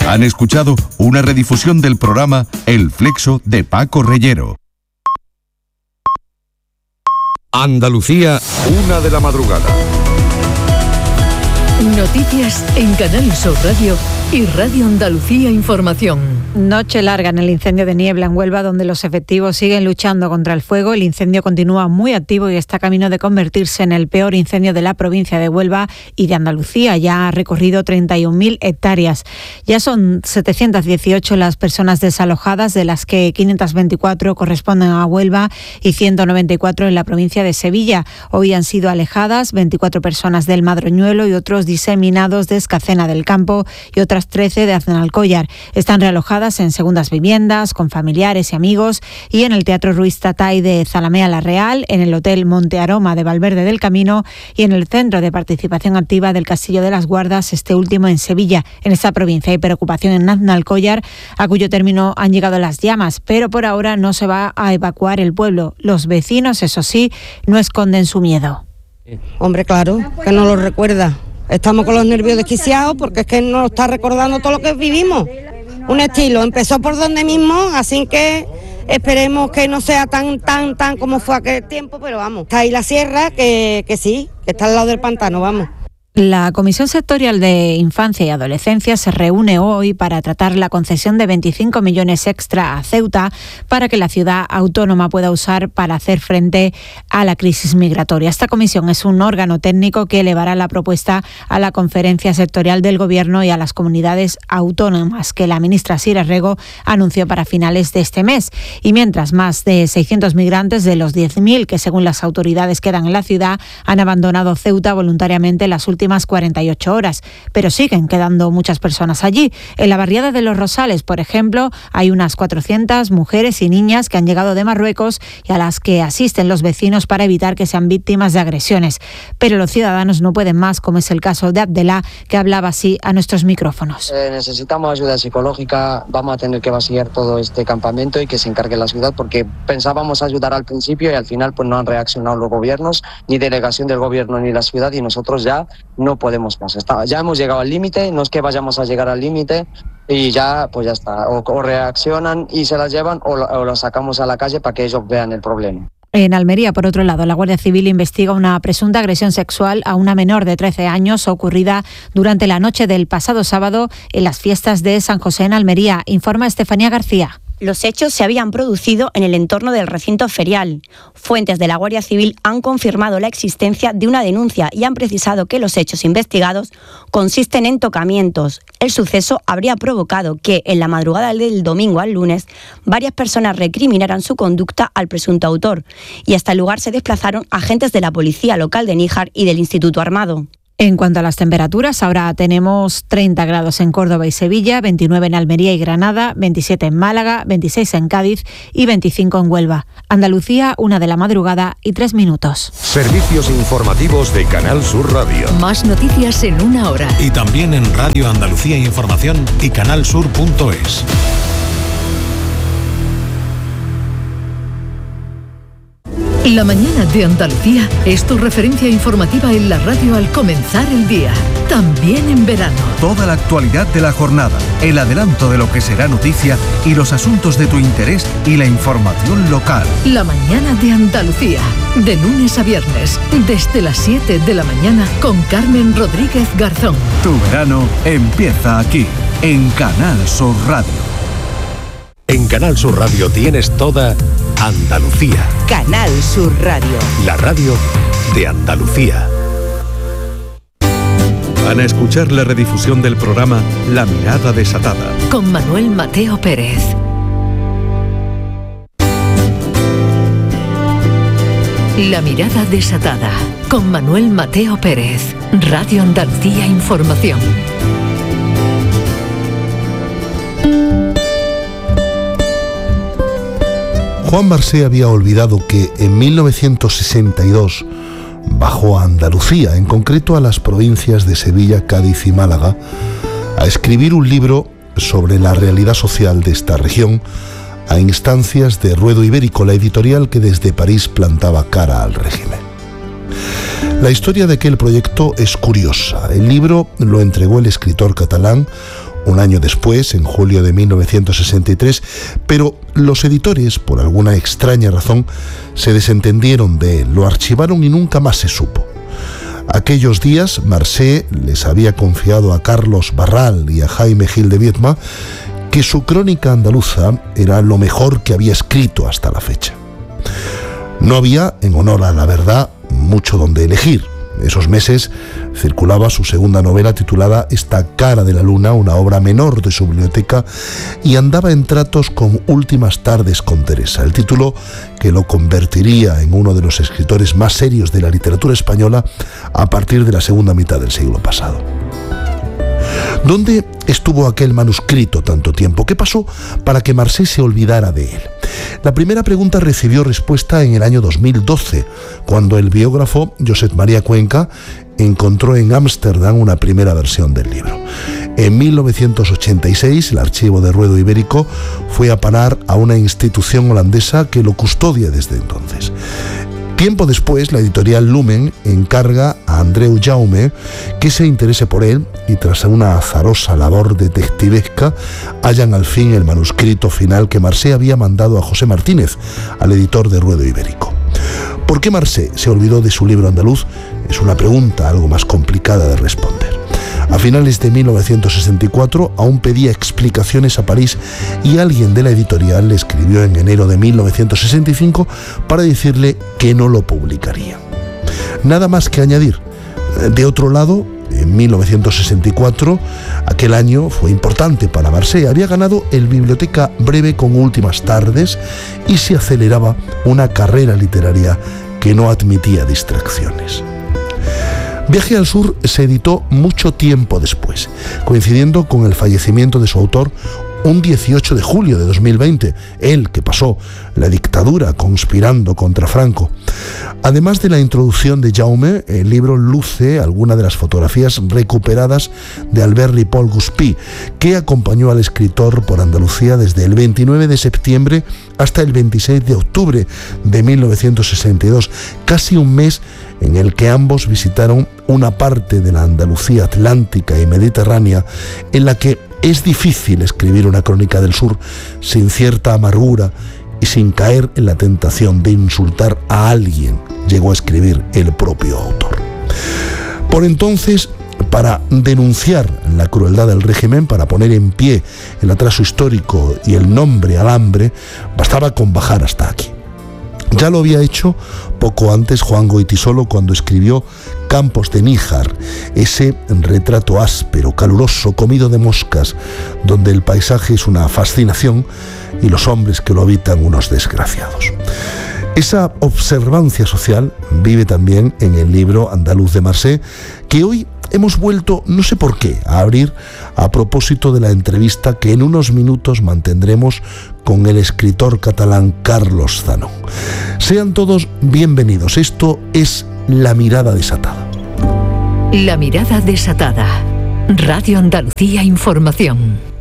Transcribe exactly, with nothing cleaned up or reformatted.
Han escuchado una redifusión del programa El Flexo de Paco Reyero. Andalucía, una de la madrugada. Noticias en Canal Sur Radio y Radio Andalucía Información. Noche larga en el incendio de Niebla en Huelva, donde los efectivos siguen luchando contra el fuego. El incendio continúa muy activo y está camino de convertirse en el peor incendio de la provincia de Huelva y de Andalucía. Ya ha recorrido treinta y un mil hectáreas. Ya son setecientas dieciocho las personas desalojadas, de las que quinientas veinticuatro corresponden a Huelva y ciento noventa y cuatro en la provincia de Sevilla. Hoy han sido alejadas veinticuatro personas del Madroñuelo y otros diseminados de Escacena del Campo y otras trece de Aznalcóllar. Están realojadas en segundas viviendas, con familiares y amigos, y en el Teatro Ruiz Tatay de Zalamea La Real, en el Hotel Monte Aroma de Valverde del Camino y en el Centro de Participación Activa del Castillo de las Guardas, este último en Sevilla. En esta provincia hay preocupación en Aznalcóllar, a cuyo término han llegado las llamas, pero por ahora no se va a evacuar el pueblo. Los vecinos, eso sí, no esconden su miedo. Hombre, claro, que no lo recuerda. Estamos con los nervios desquiciados porque es que nos está recordando todo lo que vivimos. Un estilo, empezó por donde mismo, así que esperemos que no sea tan, tan, tan como fue aquel tiempo, pero vamos. Está ahí la sierra, que, que sí, que está al lado del pantano, vamos. La Comisión Sectorial de Infancia y Adolescencia se reúne hoy para tratar la concesión de veinticinco millones extra a Ceuta para que la ciudad autónoma pueda usar para hacer frente a la crisis migratoria. Esta comisión es un órgano técnico que elevará la propuesta a la Conferencia Sectorial del Gobierno y a las comunidades autónomas, que la ministra Sira Rego anunció para finales de este mes. Y mientras más de seiscientos migrantes de los diez mil que según las autoridades quedan en la ciudad han abandonado Ceuta voluntariamente las últimas cuarenta y ocho horas, pero siguen quedando muchas personas allí. En la barriada de Los Rosales, por ejemplo, hay unas cuatrocientas mujeres y niñas que han llegado de Marruecos y a las que asisten los vecinos para evitar que sean víctimas de agresiones. Pero los ciudadanos no pueden más, como es el caso de Abdelá, que hablaba así a nuestros micrófonos. Eh, necesitamos ayuda psicológica, vamos a tener que vaciar todo este campamento y que se encargue la ciudad, porque pensábamos ayudar al principio y al final pues no han reaccionado los gobiernos, ni delegación del gobierno ni la ciudad, y nosotros ya no podemos más. Está, ya hemos llegado al límite, no es que vayamos a llegar al límite y ya, pues ya está. O, o reaccionan y se las llevan o, o las sacamos a la calle para que ellos vean el problema. En Almería, por otro lado, la Guardia Civil investiga una presunta agresión sexual a una menor de trece años ocurrida durante la noche del pasado sábado en las fiestas de San José en Almería. Informa Estefanía García. Los hechos se habían producido en el entorno del recinto ferial. Fuentes de la Guardia Civil han confirmado la existencia de una denuncia y han precisado que los hechos investigados consisten en tocamientos. El suceso habría provocado que, en la madrugada del domingo al lunes, varias personas recriminaran su conducta al presunto autor, y hasta el lugar se desplazaron agentes de la Policía Local de Níjar y del Instituto Armado. En cuanto a las temperaturas, ahora tenemos treinta grados en Córdoba y Sevilla, veintinueve en Almería y Granada, veintisiete en Málaga, veintiséis en Cádiz y veinticinco en Huelva. Andalucía, una de la madrugada y tres minutos. Servicios informativos de Canal Sur Radio. Más noticias en una hora. Y también en Radio Andalucía Información y canalsur punto es. La mañana de Andalucía es tu referencia informativa en la radio al comenzar el día, también en verano. Toda la actualidad de la jornada, el adelanto de lo que será noticia y los asuntos de tu interés y la información local. La mañana de Andalucía, de lunes a viernes, desde las siete de la mañana con Carmen Rodríguez Garzón. Tu verano empieza aquí, en Canal Sur Radio. En Canal Sur Radio tienes toda Andalucía. Canal Sur Radio. La radio de Andalucía. Van a escuchar la redifusión del programa La Mirada Desatada. Con Manuel Mateo Pérez. La Mirada Desatada. Con Manuel Mateo Pérez. Radio Andalucía Información. Juan Marsé había olvidado que en mil novecientos sesenta y dos bajó a Andalucía, en concreto a las provincias de Sevilla, Cádiz y Málaga, a escribir un libro sobre la realidad social de esta región, a instancias de Ruedo Ibérico, la editorial que desde París plantaba cara al régimen. La historia de aquel proyecto es curiosa. El libro lo entregó el escritor catalán un año después, en julio de mil novecientos sesenta y tres, pero los editores, por alguna extraña razón, se desentendieron de él, lo archivaron y nunca más se supo. Aquellos días, Marcé les había confiado a Carlos Barral y a Jaime Gil de Viedma que su crónica andaluza era lo mejor que había escrito hasta la fecha. No había, en honor a la verdad, mucho donde elegir. Esos meses circulaba su segunda novela titulada Esta cara de la luna, una obra menor de su biblioteca, y andaba en tratos con Últimas tardes con Teresa, el título que lo convertiría en uno de los escritores más serios de la literatura española a partir de la segunda mitad del siglo pasado. ¿Dónde estuvo aquel manuscrito tanto tiempo? ¿Qué pasó para que Marcé se olvidara de él? La primera pregunta recibió respuesta en el año dos mil doce, cuando el biógrafo Josep María Cuenca encontró en Ámsterdam una primera versión del libro. En mil novecientos ochenta y seis, el archivo de Ruedo Ibérico fue a parar a una institución holandesa que lo custodia desde entonces. Tiempo después, la editorial Lumen encarga a Andreu Jaume que se interese por él y tras una azarosa labor detectivesca hallan al fin el manuscrito final que Marcé había mandado a José Martínez, al editor de Ruedo Ibérico. ¿Por qué Marcé se olvidó de su libro andaluz? Es una pregunta algo más complicada de responder. A finales de mil novecientos sesenta y cuatro aún pedía explicaciones a París y alguien de la editorial le escribió en enero de mil novecientos sesenta y cinco para decirle que no lo publicaría. Nada más que añadir. De otro lado, en mil novecientos sesenta y cuatro, aquel año fue importante para Marcé. Había ganado el Biblioteca Breve con Últimas tardes y se aceleraba una carrera literaria que no admitía distracciones. Viaje al Sur se editó mucho tiempo después, coincidiendo con el fallecimiento de su autor un dieciocho de julio de dos mil veinte, él que pasó la dictadura conspirando contra Franco. Además de la introducción de Jaume, el libro luce algunas de las fotografías recuperadas de Albert Ripoll Guspí, que acompañó al escritor por Andalucía desde el veintinueve de septiembre hasta el veintiséis de octubre de mil novecientos sesenta y dos, casi un mes en el que ambos visitaron una parte de la Andalucía atlántica y mediterránea en la que es difícil escribir una crónica del sur sin cierta amargura y sin caer en la tentación de insultar a alguien, llegó a escribir el propio autor. Por entonces, para denunciar la crueldad del régimen, para poner en pie el atraso histórico y el nombre al hambre, bastaba con bajar hasta aquí. Ya lo había hecho poco antes Juan Goytisolo cuando escribió Campos de Níjar, ese retrato áspero, caluroso, comido de moscas, donde el paisaje es una fascinación y los hombres que lo habitan unos desgraciados. Esa observancia social vive también en el libro andaluz de Marcé, que hoy hemos vuelto, no sé por qué, a abrir a propósito de la entrevista que en unos minutos mantendremos con el escritor catalán Carlos Zanón. Sean todos bienvenidos. Esto es La Mirada Desatada. La Mirada Desatada. Radio Andalucía Información.